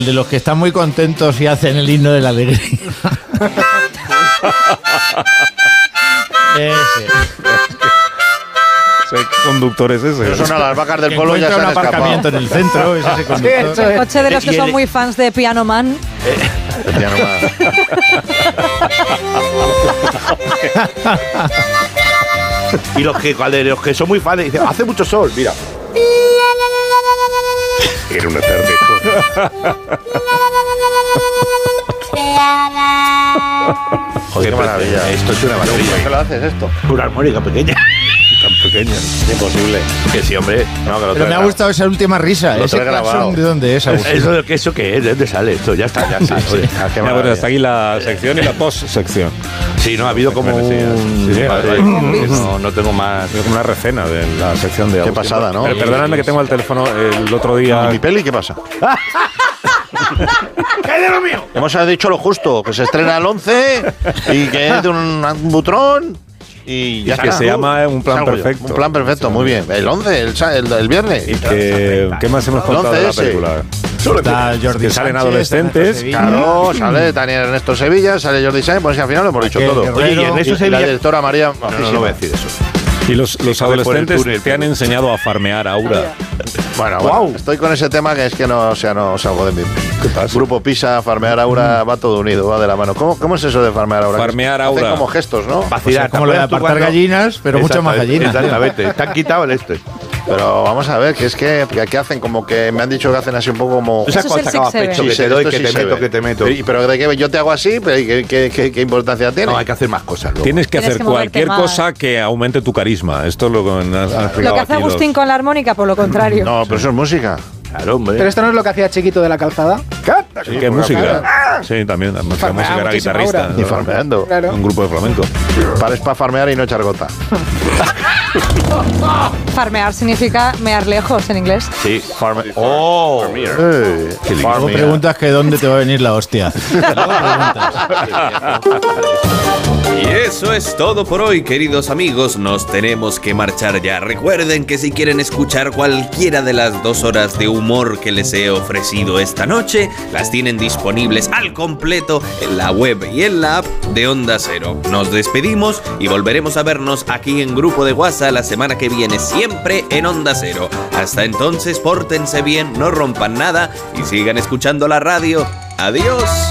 De los que están muy contentos y hacen el himno de la alegría. Ese. ¿Qué conductor es ese? Son a las vacas del pueblo, ya se un han aparcamiento escapado. en el centro, es ese conductor. El coche de los que son muy fans de Piano Man. Ya no más. Y los que son muy fans dicen, hace mucho sol, mira. Era una tarde. Joder, Qué maravilla. Esto es una maravilla. ¿Por qué lo haces esto? Una armónica pequeña. Tan pequeña. Imposible. Que sí, hombre. No, que lo Pero me ha trae gustado esa última risa. Lo Ese trae grabado. claxon, ¿de dónde es, Agustín? ¿Eso qué es? ¿De dónde sale esto? Ya está, ya está. Joder. Ah, qué Ya, bueno, maravilla. hasta aquí la sección y la post-sección. Sí, no, ha habido como Bueno, sí, un... sí, No tengo más... Es como una recena de la sección de Qué Agustín. pasada, ¿no? Pero perdóname que tengo al teléfono el otro día. ¿Y mi peli qué pasa? ¿Qué hay de lo mío? Hemos dicho lo justo, que se estrena el 11 y que es de un butrón y ya que está. se llama Un Plan Salgo yo. Perfecto. Un plan perfecto, muy bien. El 11, el viernes. Y ¿qué más hemos contado de la ese. película? Está Jordi Que salen Sánchez, adolescentes. Ernesto Sevilla. Claro, sale Daniel Ernesto Sevilla, sale Jordi Sánchez, pues al final lo hemos dicho Raquel todo. Guerrero. Oye, y Ernesto Y la Sevilla... directora María No, no voy a decir eso. Y los por el adolescentes túnel, te han enseñado a farmear aura. Bueno, estoy con ese tema que es que no salgo de mí. ¿Qué pasa? Grupo Pisa, farmear aura, va todo unido, va de la mano. ¿Cómo es eso de farmear aura? Farmear Hacen aura. como gestos, ¿no? Vacilar, como lo de apartar gallinas, pero mucho más gallinas. Exactamente. Te han quitado el este. Pero vamos a ver, que es que hacen como que me han dicho que hacen así un poco como... Esas Eso es cosas el acabas Six pecho, Seven. que Sí, te doy, esto que sí te se meto, ve. que te meto. Pero de que yo te hago así, pero ¿qué importancia tiene? No, hay que hacer más cosas luego. Tienes que Tienes hacer que moverte cualquier más. cosa que aumente tu carisma. Esto es lo que han explicado Lo que hace aquí Agustín con la armónica, por lo contrario. No, pero eso es música. Claro, hombre. Pero esto no es lo que hacía Chiquito de la Calzada. ¿Qué música? Sí, también. La música era muchísima guitarrista. aura. Y farmeando. Claro. Un grupo de flamenco. Pares para farmear y no echar gota. Farmear significa mear lejos en inglés. Sí. ¡Oh! Luego preguntas que dónde te va a venir la hostia. Luego preguntas. Y eso es todo por hoy, queridos amigos. Nos tenemos que marchar ya. Recuerden que si quieren escuchar cualquiera de las 2 horas de humor que les he ofrecido esta noche, las tienen disponibles al completo en la web y en la app de Onda Cero. Nos despedimos y volveremos a vernos aquí en Grupo de WhatsApp la semana que viene, siempre en Onda Cero. Hasta entonces, pórtense bien, no rompan nada y sigan escuchando la radio. ¡Adiós!